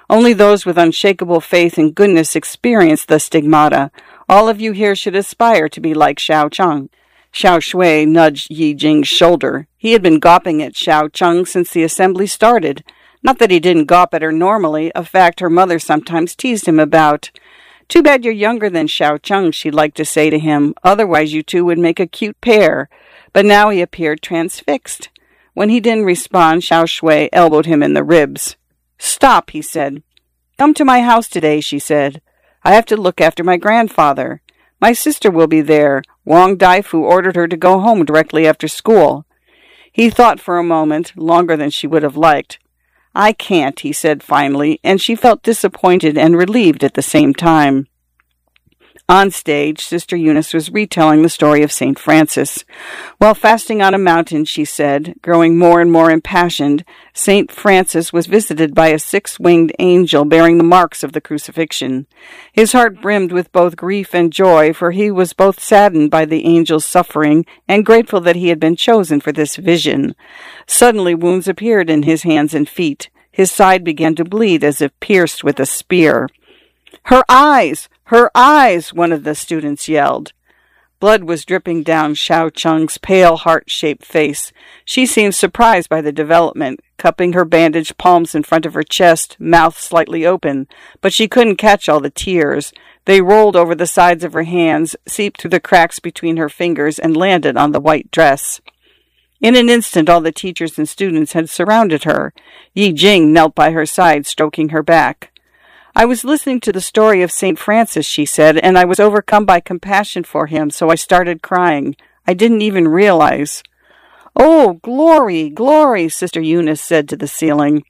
Only those with unshakable faith in goodness experience the stigmata. All of you here should aspire to be like Xiao Cheng." Xiao Shui nudged Yi Jing's shoulder. He had been gawping at Xiao Cheng since the assembly started. Not that he didn't gawp at her normally, a fact her mother sometimes teased him about. "Too bad you're younger than Xiao Cheng," she'd like to say to him. "Otherwise you two would make a cute pair." But now he appeared transfixed. When he didn't respond, Xiao Shui elbowed him in the ribs. "Stop," he said. "Come to my house today," she said. "I have to look after my grandfather. My sister will be there. Wang Daifu ordered her to go home directly after school." He thought for a moment, longer than she would have liked. "I can't," he said finally, and she felt disappointed and relieved at the same time. On stage, Sister Eunice was retelling the story of St. Francis. While fasting on a mountain, she said, growing more and more impassioned, St. Francis was visited by a six-winged angel bearing the marks of the crucifixion. His heart brimmed with both grief and joy, for he was both saddened by the angel's suffering and grateful that he had been chosen for this vision. Suddenly wounds appeared in his hands and feet. His side began to bleed as if pierced with a spear. "Her eyes! Her eyes!" one of the students yelled. Blood was dripping down Xiao Cheng's pale, heart-shaped face. She seemed surprised by the development, cupping her bandaged palms in front of her chest, mouth slightly open, but she couldn't catch all the tears. They rolled over the sides of her hands, seeped through the cracks between her fingers, and landed on the white dress. In an instant, all the teachers and students had surrounded her. Yi Jing knelt by her side, stroking her back. "I was listening to the story of St. Francis," she said, "and I was overcome by compassion for him, so I started crying. I didn't even realize." "Oh, glory, glory," Sister Eunice said to the ceiling.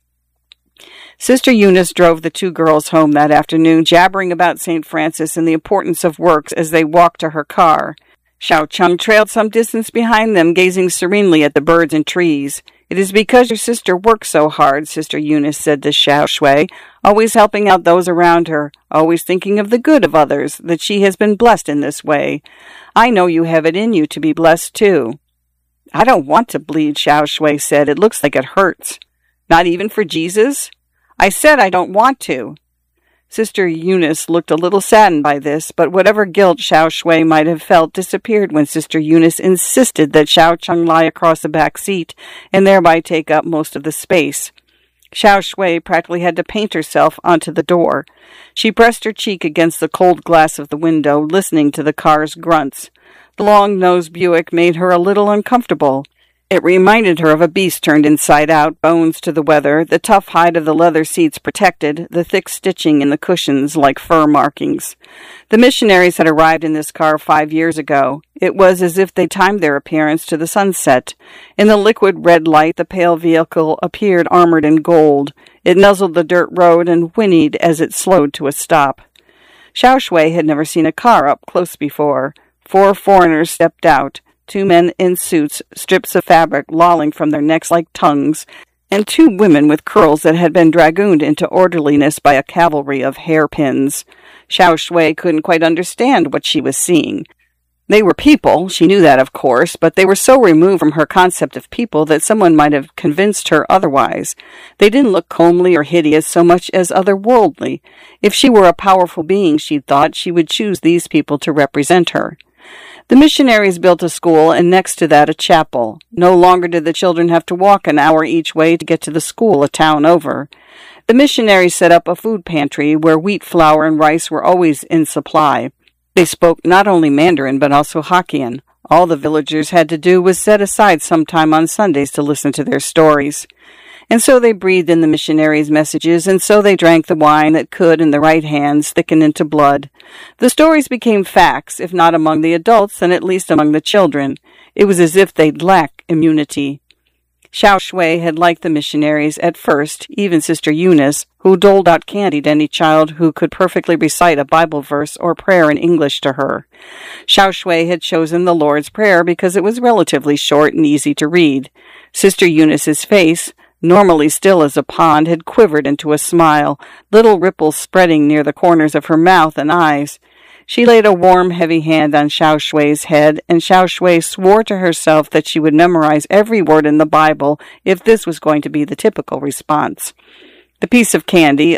Sister Eunice drove the two girls home that afternoon, jabbering about St. Francis and the importance of works as they walked to her car. Xiao Cheng trailed some distance behind them, gazing serenely at the birds and trees. "It is because your sister works so hard," Sister Eunice said to Xiao Shui, "always helping out those around her, always thinking of the good of others, that she has been blessed in this way. I know you have it in you to be blessed too." "I don't want to bleed," Xiao Shui said. "It looks like it hurts." "Not even for Jesus?" "I said I don't want to." Sister Eunice looked a little saddened by this, but whatever guilt Xiao Shui might have felt disappeared when Sister Eunice insisted that Xiao Cheng lie across the back seat and thereby take up most of the space. Xiao Shui practically had to paint herself onto the door. She pressed her cheek against the cold glass of the window, listening to the car's grunts. The long-nosed Buick made her a little uncomfortable. It reminded her of a beast turned inside out, bones to the weather, the tough hide of the leather seats protected, the thick stitching in the cushions like fur markings. The missionaries had arrived in this car 5 years ago. It was as if they timed their appearance to the sunset. In the liquid red light, the pale vehicle appeared armored in gold. It nuzzled the dirt road and whinnied as it slowed to a stop. Xiao Shui had never seen a car up close before. 4 foreigners stepped out. 2 men in suits, strips of fabric lolling from their necks like tongues, and 2 women with curls that had been dragooned into orderliness by a cavalry of hairpins. Xiao Shui couldn't quite understand what she was seeing. They were people, she knew that of course, but they were so removed from her concept of people that someone might have convinced her otherwise. They didn't look comely or hideous so much as otherworldly. If she were a powerful being, she thought, she would choose these people to represent her. The missionaries built a school and next to that a chapel. No longer did the children have to walk an hour each way to get to the school a town over. The missionaries set up a food pantry where wheat, flour, and rice were always in supply. They spoke not only Mandarin but also Hokkien. All the villagers had to do was set aside some time on Sundays to listen to their stories. And so they breathed in the missionaries' messages, and so they drank the wine that could, in the right hands, thicken into blood. The stories became facts, if not among the adults, then at least among the children. It was as if they'd lacked immunity. Xiao Shui had liked the missionaries at first, even Sister Eunice, who doled out candy to any child who could perfectly recite a Bible verse or prayer in English to her. Xiao Shui had chosen the Lord's Prayer because it was relatively short and easy to read. Sister Eunice's face, normally still as a pond, had quivered into a smile, little ripples spreading near the corners of her mouth and eyes. She laid a warm, heavy hand on Xiao Shui's head, and Xiao Shui swore to herself that she would memorize every word in the Bible if this was going to be the typical response. The piece of candy,